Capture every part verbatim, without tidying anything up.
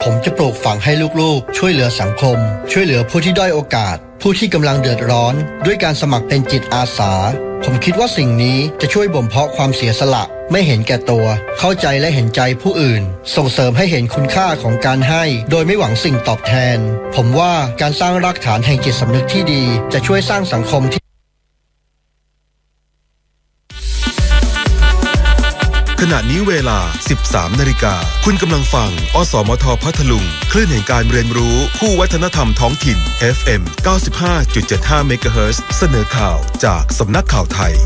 ผมจะปลูกฝังให้ลูกๆช่วยเหลือสังคมช่วยเหลือผู้ที่ด้อยโอกาสผู้ที่กำลังเดือดร้อนด้วยการสมัครเป็นจิตอาสาผมคิดว่าสิ่งนี้จะช่วยบ่มเพาะความเสียสละไม่เห็นแก่ตัวเข้าใจและเห็นใจผู้อื่นส่งเสริมให้เห็นคุณค่าของการให้โดยไม่หวังสิ่งตอบแทนผมว่าการสร้างรากฐานแห่งจิตสำนึกที่ดีจะช่วยสร้างสังคมที่ขณะนี้เวลา สิบสามนาฬิกาคุณกำลังฟังอสมทพัทลุงคลื่นแห่งการเรียนรู้คู่วัฒนธรรมท้องถิ่น เอฟ เอ็ม เก้าสิบห้าจุดเจ็ดห้า เมกะเฮิรตซ์เสนอข่าวจากสำนักข่าวไทย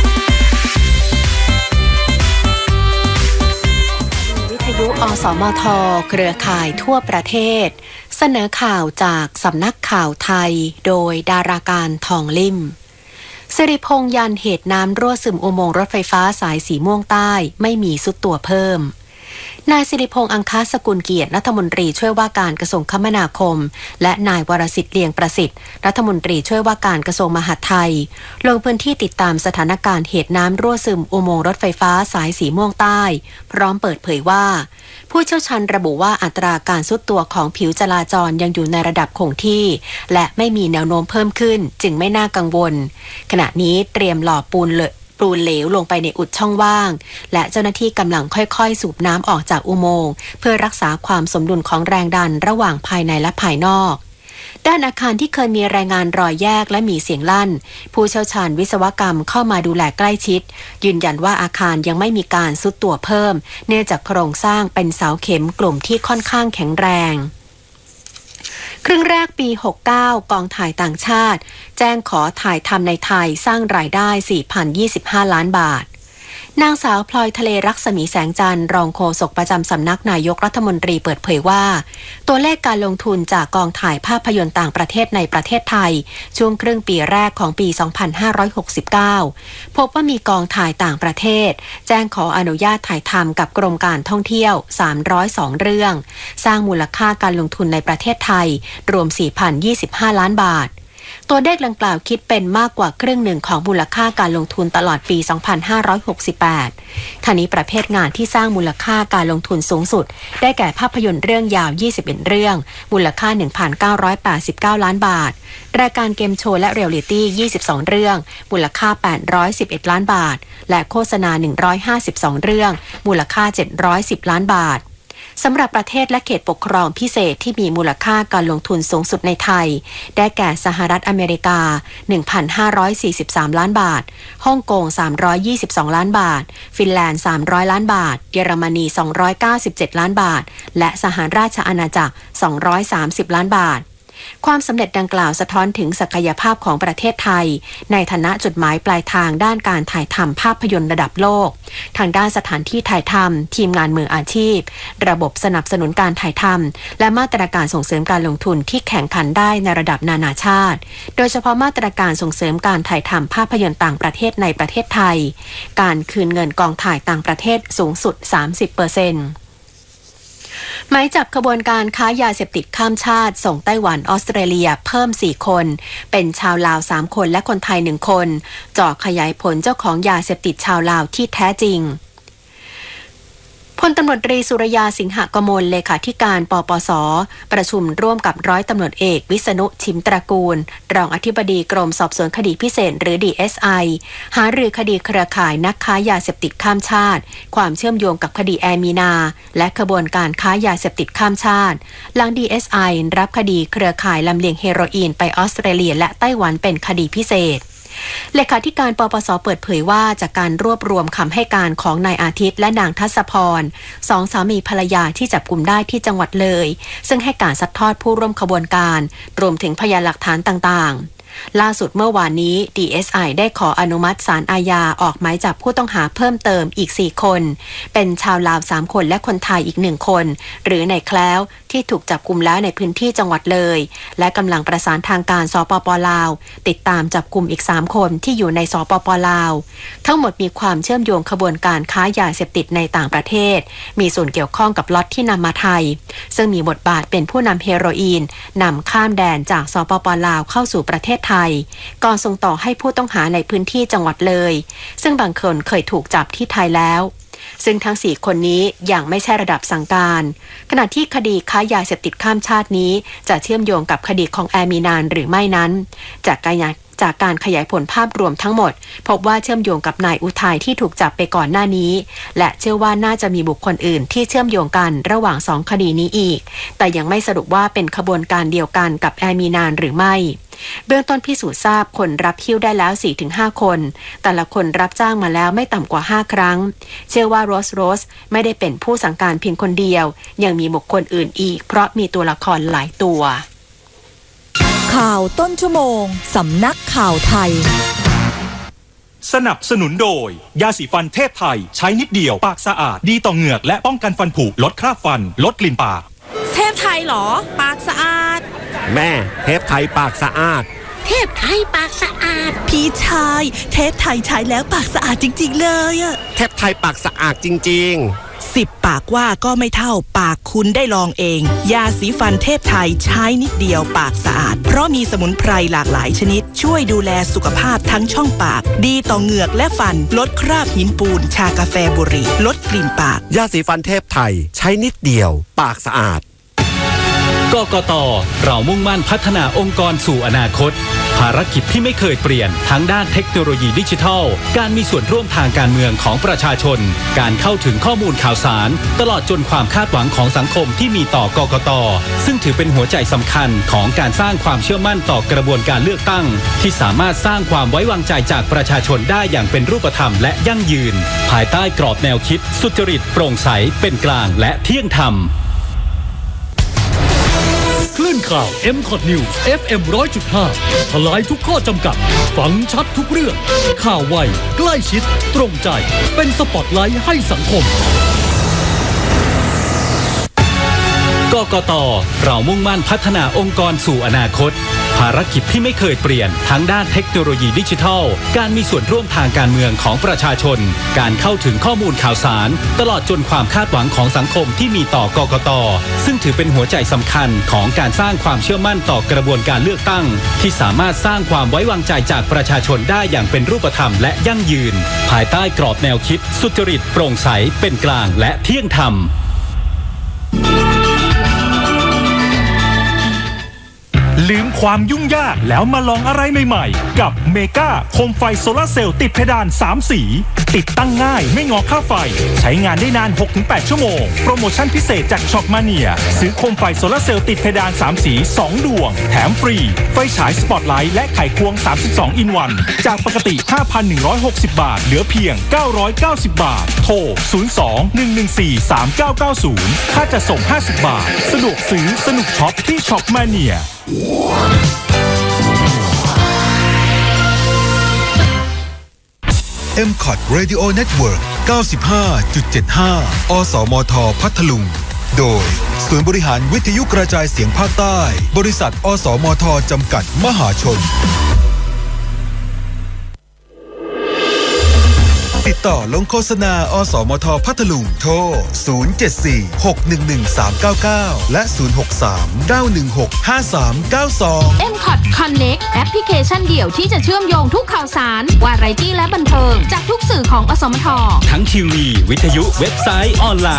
วิทยุอสมทเครือข่ายทั่วประเทศเสนอข่าวจากสำนักข่าวไทยโดยดาราการทองลิ่มสิริพงษ์ยันเหตุน้ำรั่วซึมอุโมงค์รถไฟฟ้าสายสีม่วงใต้ไม่มีซุดตัวเพิ่มนายสิริพงษ์อังคสกุลเกียรติรัฐมนตรีช่วยว่าการกระทรวงคมนาคมและนายวรสิทธิ์เลียงประสิทธิ์รัฐมนตรีช่วยว่าการกระทรวงมหาดไทยลงพื้นที่ติดตามสถานการณ์เหตุน้ำรั่วซึมอุโมงค์รถไฟฟ้าสายสีม่วงใต้พร้อมเปิดเผยว่าผู้เชี่ยวชาญระบุว่าอัตราการทรุดตัวของผิวจราจรยังอยู่ในระดับคงที่และไม่มีแนวโน้มเพิ่มขึ้นจึงไม่น่ากังวลขณะนี้เตรียมหล่อปูนเลยปูนเหลวลงไปในอุดช่องว่างและเจ้าหน้าที่กำลังค่อยๆสูบน้ำออกจากอุโมงค์เพื่อรักษาความสมดุลของแรงดันระหว่างภายในและภายนอกด้านอาคารที่เคยมีรายงานรอยแยกและมีเสียงลั่นผู้เชี่ยวชาญวิศวกรรมเข้ามาดูแลใกล้ชิดยืนยันว่าอาคารยังไม่มีการทรุดตัวเพิ่มเนื่องจากโครงสร้างเป็นเสาเข็มกลุ่มที่ค่อนข้างแข็งแรงครึ่งแรกปีหกสิบเก้ากองถ่ายต่างชาติแจ้งขอถ่ายทำในไทยสร้างรายได้ สี่พันยี่สิบห้า ล้านบาทนางสาวพลอยทะเลรักษมีแสงจันทร์รองโฆษกประจำสำนักนายกรัฐมนตรีเปิดเผยว่าตัวเลขการลงทุนจากกองถ่ายภาพยนตร์ต่างประเทศในประเทศไทยช่วงครึ่งปีแรกของปี สองพันห้าร้อยหกสิบเก้า พบว่ามีกองถ่ายต่างประเทศแจ้งขออนุญาตถ่ายทำกับกรมการท่องเที่ยวสามร้อยสองเรื่องสร้างมูลค่าการลงทุนในประเทศไทยรวม สี่พันยี่สิบห้า ล้านบาทตัวเลขดังกล่าวคิดเป็นมากกว่าครึ่งหนึ่งของมูลค่าการลงทุนตลอดปี สองพันห้าร้อยหกสิบแปด ทางนี้ประเภทงานที่สร้างมูลค่าการลงทุนสูงสุดได้แก่ภาพยนตร์เรื่องยาวยี่สิบเอ็ดเรื่องมูลค่า หนึ่งพันเก้าร้อยแปดสิบเก้า ล้านบาทรายการเกมโชว์และเรียลลิตี้ยี่สิบสองเรื่องมูลค่าแปดร้อยสิบเอ็ดล้านบาทและโฆษณาหนึ่งร้อยห้าสิบสองเรื่องมูลค่าเจ็ดร้อยสิบล้านบาทสำหรับประเทศและเขตปกครองพิเศษที่มีมูลค่าการลงทุนสูงสุดในไทยได้แก่สหรัฐอเมริกา หนึ่งพันห้าร้อยสี่สิบสาม ล้านบาทฮ่องกงสามร้อยยี่สิบสองล้านบาทฟินแลนด์สามร้อยล้านบาทเยอรมนีสองร้อยเก้าสิบเจ็ดล้านบาทและสหราชอาณาจักรสองร้อยสามสิบล้านบาทความสำเร็จดังกล่าวสะท้อนถึงศักยภาพของประเทศไทยในฐานะจุดหมายปลายทางด้านการถ่ายทำภาพยนตร์ระดับโลกทางด้านสถานที่ถ่ายทำทีมงานมืออาชีพระบบสนับสนุนการถ่ายทำและมาตรการส่งเสริมการลงทุนที่แข่งขันได้ในระดับนานาชาติโดยเฉพาะมาตรการส่งเสริมการถ่ายทำภาพยนตร์ต่างประเทศในประเทศไทยการคืนเงินกองถ่ายต่างประเทศสูงสุด สามสิบเปอร์เซ็นต์หมายจับขบวนการค้ายาเสพติดข้ามชาติส่งไต้หวันออสเตรเลียเพิ่มสี่คนเป็นชาวลาวสามคนและคนไทยหนึ่งคนเจาะขยายผลเจ้าของยาเสพติดชาวลาวที่แท้จริงพลตำรวจตรีสุรยาสิงหกมลเลขาธิการปปส.ประชุมร่วมกับร้อยตำรวจเอกวิษณุชิมตระกูลรองอธิบดีกรมสอบสวนคดีพิเศษหรือ ดี เอส ไอ หารือคดีเครือข่ายนักค้ายาเสพติดข้ามชาติความเชื่อมโยงกับคดีแอมีนาและขบวนการค้ายาเสพติดข้ามชาติหลัง ดี เอส ไอ รับคดีเครือข่ายลำเลียงเฮโรอีนไปออสเตรเลียและไต้หวันเป็นคดีพิเศษเลขาธิการปปส.เปิดเผยว่าจากการรวบรวมคำให้การของนายอาทิตย์และนางทัศพรสองสามีภรรยาที่จับกุมได้ที่จังหวัดเลยซึ่งให้การซัดทอดผู้ร่วมขบวนการรวมถึงพยานหลักฐานต่างๆล่าสุดเมื่อวานนี้ ดี เอส ไอ ได้ขออนุมัติศาลอาญาออกหมายจับผู้ต้องหาเพิ่มเติมอีกสี่คนเป็นชาวลาวสามคนและคนไทยอีกหนึ่งคนหรือในแคล้วที่ถูกจับกุมแล้วในพื้นที่จังหวัดเลยและกำลังประสานทางการสปป.ลาวติดตามจับกุมอีกสามคนที่อยู่ในสปป.ลาวทั้งหมดมีความเชื่อมโยงขบวนการค้ายาเสพติดในต่างประเทศมีส่วนเกี่ยวข้องกับล็อตที่นำมาไทยซึ่งมีบทบาทเป็นผู้นำเฮโรอีนนำข้ามแดนจากสปป.ลาวเข้าสู่ประเทศไทยก่อนส่งต่อให้ผู้ต้องหาในพื้นที่จังหวัดเลยซึ่งบางคนเคยถูกจับที่ไทยแล้วซึ่งทั้งสี่คนนี้ยังไม่ใช่ระดับสั่งการขณะที่คดีค้ายาเสพติดข้ามชาตินี้จะเชื่อมโยงกับคดีของแอร์มีนานหรือไม่นั้นจากการจากการขยายผลภาพรวมทั้งหมดพบว่าเชื่อมโยงกับนายอุทัยที่ถูกจับไปก่อนหน้านี้และเชื่อว่าน่าจะมีบุคคลอื่นที่เชื่อมโยงกันระหว่างสองคดีนี้อีกแต่ยังไม่สรุปว่าเป็นขบวนการเดียวกันกับแอร์มีนานหรือไม่เบื้องต้นพิสูจน์ทราบคนรับคิวได้แล้ว สี่ถึงห้า คนแต่ละคนรับจ้างมาแล้วไม่ต่ำกว่าห้าครั้งเชื่อว่าโรสโรสไม่ได้เป็นผู้สั่งการเพียงคนเดียวยังมีบุคคลอื่นอีกเพราะมีตัวละครหลายตัวข่าวต้นชั่วโมงสำนักข่าวไทยสนับสนุนโดยยาสีฟันเทพไทยใช้นิดเดียวปากสะอาดดีต่อเหงือกและป้องกันฟันผุลดคราบฟันลดกลิ่นปากเทพไทยเหรอปากสะอาดแม่เทพไทยปากสะอาดเทพไทยปากสะอาดพี่ชายเทพไทยใช้แล้วปากสะอาดจริงๆเลยอะเทพไทยปากสะอาดจริงๆสิบปากว่าก็ไม่เท่าปากคุณได้ลองเองยาสีฟันเทพไทยใช้นิดเดียวปากสะอาดเพราะมีสมุนไพรหลากหลายชนิดช่วยดูแลสุขภาพทั้งช่องปากดีต่อเหงือกและฟันลดคราบหินปูนชากาแฟบุหรี่ลดกลิ่นปากยาสีฟันเทพไทยใช้นิดเดียวปากสะอาดกกต.เรามุ่งมั่นพัฒนาองค์กรสู่อนาคตภารกิจที่ไม่เคยเปลี่ยนทั้งด้านเทคโนโลยีดิจิทัลการมีส่วนร่วมทางการเมืองของประชาชนการเข้าถึงข้อมูลข่าวสารตลอดจนความคาดหวังของสังคมที่มีต่อกกต.ซึ่งถือเป็นหัวใจสำคัญของการสร้างความเชื่อมั่นต่อกระบวนการเลือกตั้งที่สามารถสร้างความไว้วางใจจากประชาชนได้อย่างเป็นรูปธรรมและยั่งยืนภายใต้กรอบแนวคิดสุจริตโปร่งใสเป็นกลางและเที่ยงธรรมคลื่นข่าว เอ็ม คอท News เอฟ เอ็ม หนึ่งร้อยจุดห้า ทลายทุกข้อจำกัดฟังชัดทุกเรื่องข่าวไวใกล้ชิดตรงใจเป็นสปอตไลท์ให้สังคมกกต.เรามุ่งมั่นพัฒนาองค์กรสู่อนาคตภารกิจที่ไม่เคยเปลี่ยนทั้งด้านเทคโนโลยีดิจิทัลการมีส่วนร่วมทางการเมืองของประชาชนการเข้าถึงข้อมูลข่าวสารตลอดจนความคาดหวังของสังคมที่มีต่อกกต.ซึ่งถือเป็นหัวใจสำคัญของการสร้างความเชื่อมั่นต่อกระบวนการเลือกตั้งที่สามารถสร้างความไว้วางใจจากประชาชนได้อย่างเป็นรูปธรรมและยั่งยืนภายใต้กรอบแนวคิดสุจริตโปร่งใสเป็นกลางและเที่ยงธรรมลืมความยุ่งยากแล้วมาลองอะไรใหม่ๆกับเมกาโคมไฟโซลาร์เซลล์ติดเพดานสามสีติดตั้งง่ายไม่งอค่าไฟใช้งานได้นาน หกถึงแปด ชั่วโมงโปรโมชั่นพิเศษจากช็อปมาเนียซื้อโคมไฟโซลาร์เซลล์ติดเพดานสามสีสองดวงแถมฟรีไฟฉายสปอตไลท์และไขควงสามสิบสองอินวันจากปกติ ห้าพันหนึ่งร้อยหกสิบ บาทเหลือเพียงเก้าร้อยเก้าสิบ บาทโทรศูนย์ สอง หนึ่ง หนึ่ง สี่ สาม เก้า เก้า ศูนย์ค่าจัดส่งห้าสิบบาทสะดวกซื้อสนุกช็อปที่ช็อปมาเนียเอ็ม คอท Radio Network เก้าสิบห้าจุดเจ็ดห้า อสมท พัทลุงโดยศูนย์บริหารวิทยุกระจายเสียงภาคใต้บริษัทอสมทจำกัดมหาชนติดต่อลงโฆษณาอสมทพัทลุงโทรศูนย์ เจ็ด สี่ หก หนึ่ง หนึ่ง สาม เก้า เก้าและศูนย์ หก สาม เก้า หนึ่ง หก ห้า สาม เก้า สองเอ็ม คอท Connect แอปพลิเคชันเดี่ยวที่จะเชื่อมโยงทุกข่าวสารวาไรตี้และบันเทิงจากทุกสื่อของอสมททั้งทีวีวิทยุเว็บไซต์ออนไล